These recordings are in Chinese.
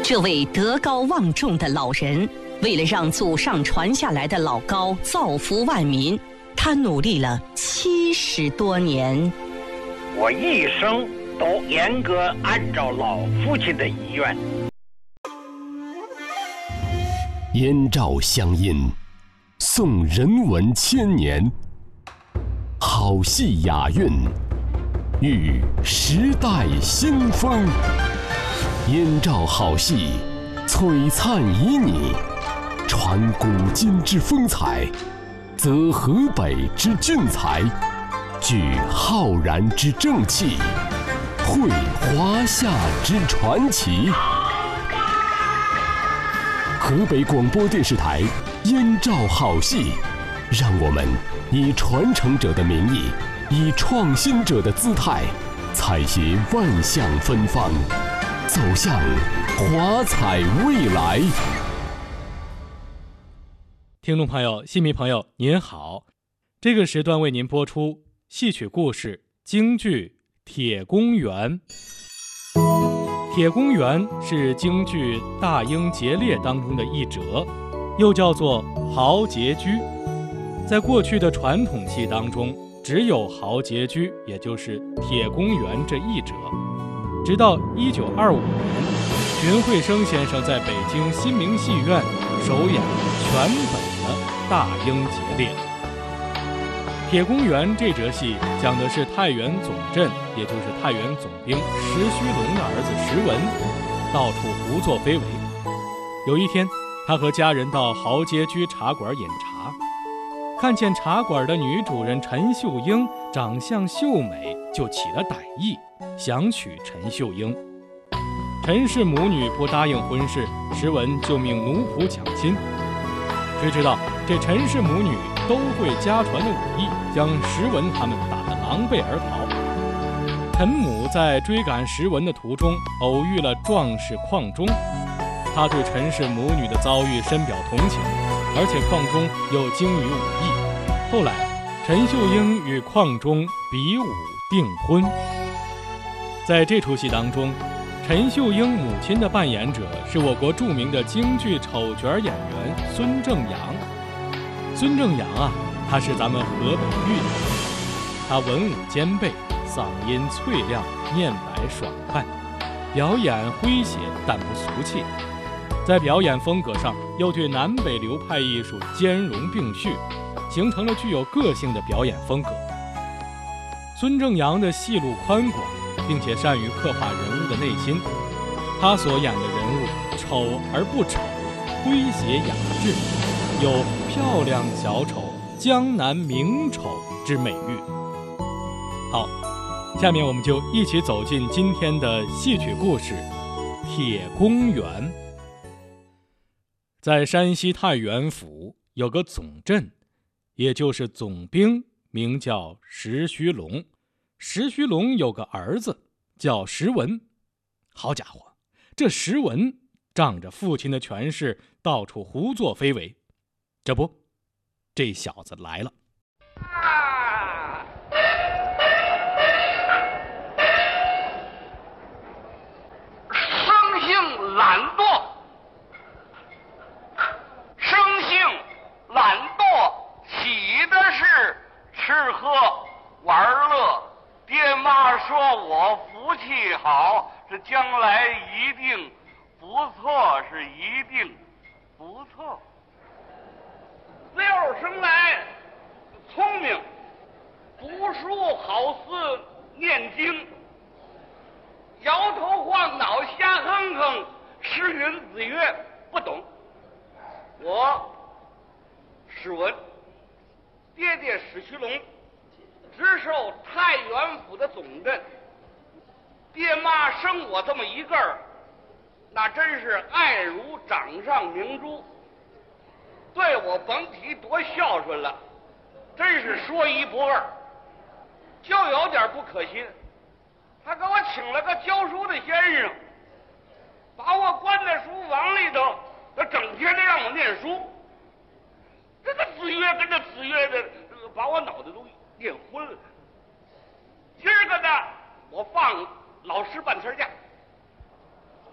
这位德高望重的老人，为了让祖上传下来的老高造福万民，他努力了70多年。 我一生都严格按照老父亲的遗愿。 燕赵乡音，颂人文千年，好戏雅韵，遇时代新风。燕赵好戏，璀璨旖旎，传古今之风采，则河北之俊才，聚浩然之正气，绘华夏之传奇。河北广播电视台燕赵好戏，让我们以传承者的名义，以创新者的姿态，采撷万象芬芳，走向华彩未来。 听众朋友、戏迷朋友您好，这个时段为您播出戏曲故事京剧《铁公园》。铁公园是京剧《大英劫猎》当中的一折，又叫做豪杰居。在过去的传统戏当中，只有豪杰居，也就是铁公园这一折。直到1925年，荀慧生先生在北京新明戏院首演全本的《大英劫猎》。铁公园这折戏讲的是太原总镇，也就是太原总兵石须龙的儿子石文，到处胡作非为。有一天，他和家人到豪杰居茶馆饮茶，看见茶馆的女主人陈秀英长相秀美，就起了歹意，想娶陈秀英。陈氏母女不答应婚事，石文就命奴仆抢亲。谁知道这陈氏母女都会家传的武艺，将石文他们打得狼狈而逃。陈母在追赶石文的途中，偶遇了壮士邝忠，他对陈氏母女的遭遇深表同情，而且邝忠又精于武艺。后来，陈秀英与邝忠比武订婚。在这出戏当中，陈秀英母亲的扮演者是我国著名的京剧丑角演员孙正阳。孙正阳啊，他是咱们河北豫的人，他文武兼备，嗓音脆亮，面白爽快，表演诙谐但不俗气。在表演风格上，又对南北流派艺术兼容并蓄，形成了具有个性的表演风格。孙正阳的戏路宽广，并且善于刻画人物的内心，他所演的人物丑而不丑，诙谐雅致，有漂亮小丑、江南名丑之美誉。好，下面我们就一起走进今天的戏曲故事《铁公园》。在山西太原府有个总镇，也就是总兵，名叫石须龙。石须龙有个儿子叫石文。好家伙，这石文仗着父亲的权势，到处胡作非为。这不，这小子来了。 生性懒惰，生性懒惰，喜的是吃喝玩乐。爹妈说我福气好，是将来一定不错，是一定不错。六生来聪明，读书好似念经，摇头晃脑瞎哼哼，诗云子曰不懂。我史文，爹爹史须龙，直受太原府的总镇。爹妈生我这么一个儿，那真是爱如掌上明珠，对我甭提多孝顺了，真是说一不二。就有点不可信，他给我请了个教书的先生，把我关在书房里头，他整天的让我念书。这个子曰跟着子曰的，把我脑袋都念昏了。今儿个呢，我放老师半天假，打算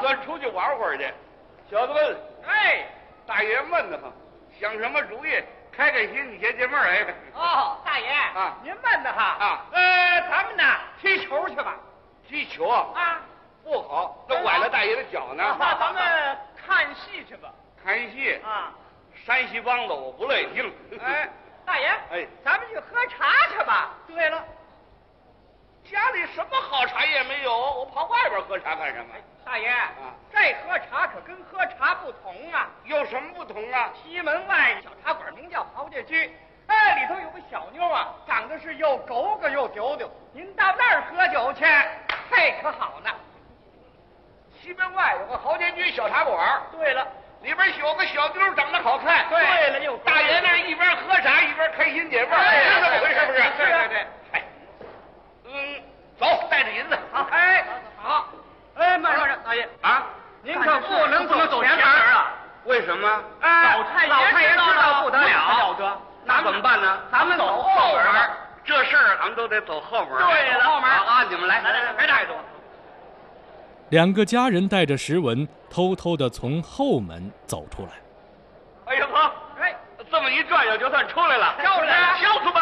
算出去玩会儿去。小子们， 哎， 大爷闷得慌，想什么主意？开开心，你先解闷儿。哎， 哦，大爷啊您闷得哈啊咱们呢踢球去吧。 踢球啊， 啊， 不好，都崴了大爷的脚呢。 那咱们看戏去吧。 看戏， 啊， 山西梆子我不乐意听。 哎，大爷， 哎， 咱们去喝茶去吧。对了， 家里什么好茶也没有，我跑外边喝茶干什么？ 大爷，这喝茶可跟喝茶不同啊。 有什么不同啊？ 西门外小茶馆名叫豪家居，哎，里头有个小妞啊，长得是又狗个又丢丢。您到那儿喝酒去，嘿，可好呢。 西门外有个豪家居小茶馆， 对了， 里边有个小妞长得好看。 对了，又大爷那一边喝茶一边开心解闷，是这么回事不是？ 对对对。 哎，走，带着银子。 好，哎，好，哎，慢着，大爷啊， 您可不能走前门啊。 为什么？ 老太爷知道不得了， 那怎么办呢？ 咱们走后门。 这事儿咱们都得走后门。 对了，后门啊，你们来， 别带着我。 两个家人带着石文，偷偷地从后门走出来。 哎呀呵， 哎， 这么一转悠就算出来了。 就是小子们，